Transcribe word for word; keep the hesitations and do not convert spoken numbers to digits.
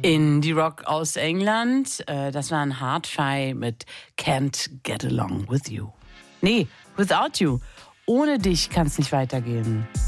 Indie Rock aus England. Das war ein Hard-Fi mit Can't Get Along With You. Nee, Without You. Ohne dich kann's nicht weitergehen.